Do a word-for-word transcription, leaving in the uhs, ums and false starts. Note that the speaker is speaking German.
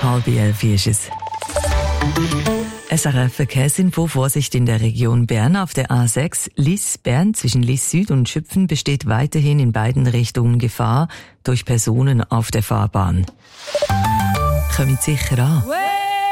Halb elf ist es. S R F Verkehrsinfo, Vorsicht in der Region Bern auf der A sechs. Lyss-Bern zwischen Lyss Süd und Schüpfen besteht weiterhin in beiden Richtungen Gefahr durch Personen auf der Fahrbahn. Kommt sicher an.